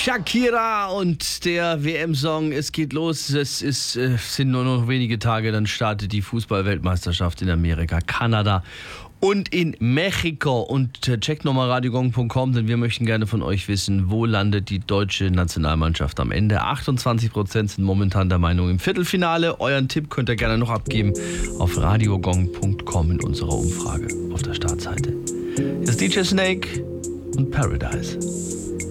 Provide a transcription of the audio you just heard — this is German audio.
Shakira und der WM-Song, es geht los, sind nur noch wenige Tage, dann startet die Fußball-Weltmeisterschaft in Amerika, Kanada und in Mexiko. Und checkt nochmal radiogong.com, denn wir möchten gerne von euch wissen, wo landet die deutsche Nationalmannschaft am Ende. 28% sind momentan der Meinung im Viertelfinale. Euren Tipp könnt ihr gerne noch abgeben auf radiogong.com in unserer Umfrage auf der Startseite. Hier ist DJ Snake und Paradise.